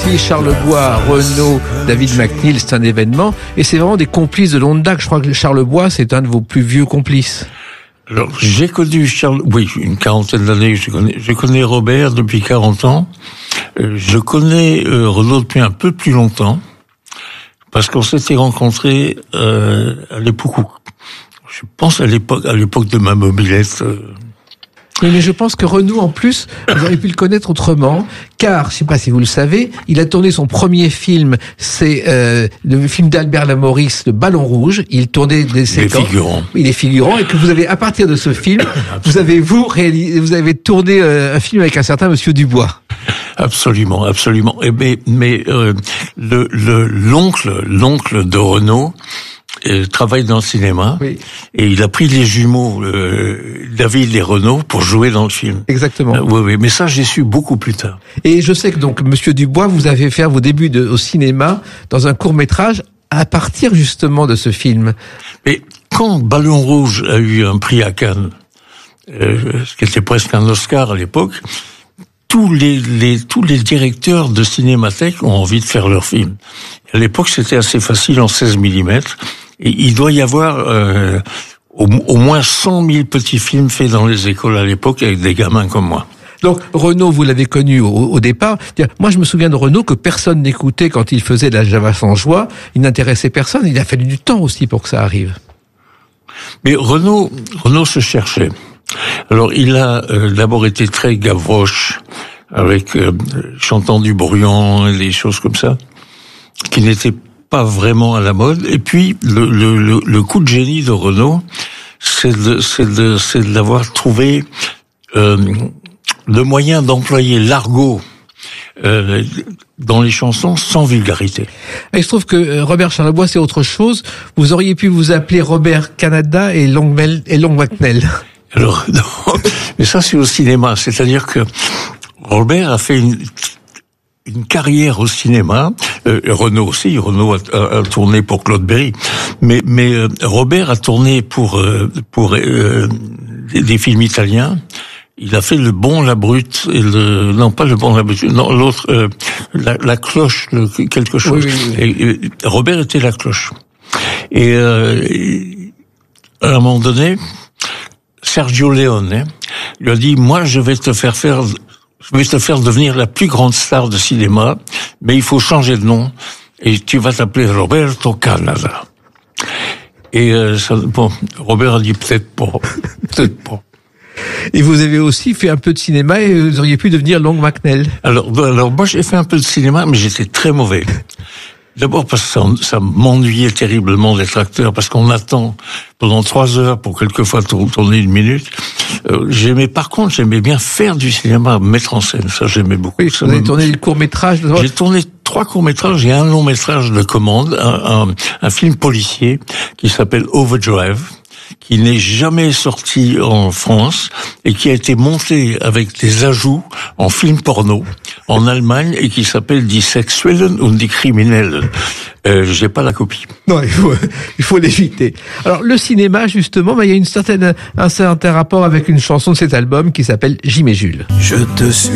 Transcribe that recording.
Puis Charlebois, Renaud, David McNeill, c'est un événement. Et c'est vraiment des complices de longue date. Je crois que Charlebois, c'est un de vos plus vieux complices. Alors, j'ai connu une quarantaine d'années. Je connais Robert depuis 40 ans. Je connais Renaud depuis un peu plus longtemps. Parce qu'on s'était rencontrés à l'époque, je pense à l'époque de ma mobilette. Oui, mais je pense que Renaud, en plus, vous auriez pu le connaître autrement, car, je sais pas si vous le savez, il a tourné son premier film, c'est le film d'Albert Lamoris, Le Ballon Rouge. Il tournait des séquences. Il est figurant, et que vous avez, à partir de ce film, vous avez tourné un film avec un certain Monsieur Dubois. Absolument, absolument. Mais l'oncle de Renaud travaille dans le cinéma, oui. Et il a pris les jumeaux David et Renaud pour jouer dans le film. Exactement. Oui, mais ça j'ai su beaucoup plus tard. Et je sais que donc Monsieur Dubois, vous avez fait vos débuts au cinéma dans un court-métrage à partir justement de ce film. Mais quand Ballon Rouge a eu un prix à Cannes, ce qui était presque un Oscar à l'époque, tous les directeurs de cinémathèque ont envie de faire leur film. À l'époque, c'était assez facile en 16 mm. Et il doit y avoir au moins 100 000 petits films faits dans les écoles à l'époque avec des gamins comme moi. Donc Renaud, vous l'avez connu au départ. Moi, je me souviens de Renaud que personne n'écoutait quand il faisait de la Java sans joie. Il n'intéressait personne. Il a fallu du temps aussi pour que ça arrive. Mais Renaud se cherchait. Alors, il a d'abord été très Gavroche, avec chantant du Bourrion et des choses comme ça, qui n'étaient pas vraiment à la mode. Et puis, le coup de génie de Renaud, c'est d'avoir trouvé le moyen d'employer l'argot dans les chansons sans vulgarité. Et je trouve que Robert Charlebois, c'est autre chose. Vous auriez pu vous appeler Robert Canada et Long McNeill. Alors, non, mais ça c'est au cinéma, c'est-à-dire que Robert a fait une carrière au cinéma, Renaud aussi, Renaud a tourné pour Claude Berry, mais Robert a tourné pour des films italiens. Il a fait Le Bon, la Brute et pas Le Bon, la Brute, non, l'autre, la cloche, quelque chose. Oui. Et Robert était la cloche. Et à un moment donné, Sergio Leone lui a dit, moi, je vais te faire devenir la plus grande star de cinéma, mais il faut changer de nom, et tu vas t'appeler Roberto Canada. Et Robert a dit peut-être pas. Et vous avez aussi fait un peu de cinéma et vous auriez pu devenir Long McNeill. Alors moi j'ai fait un peu de cinéma, mais j'étais très mauvais. D'abord parce que ça m'ennuyait terriblement d'être acteur, parce qu'on attend pendant 3 heures pour quelquefois tourner 1 minute. Par contre, j'aimais bien faire du cinéma, mettre en scène, ça j'aimais beaucoup. Oui, vous avez tourné le court-métrage. J'ai tourné 3 courts-métrages et un long-métrage de commande, un film policier qui s'appelle Overdrive, qui n'est jamais sorti en France et qui a été monté avec des ajouts en film porno en Allemagne et qui s'appelle Die Sexuellen und die Kriminellen. J'ai pas la copie. Non, il faut l'éviter. Alors le cinéma justement, il y a un certain rapport avec une chanson de cet album qui s'appelle Jim et Jules. Je te suis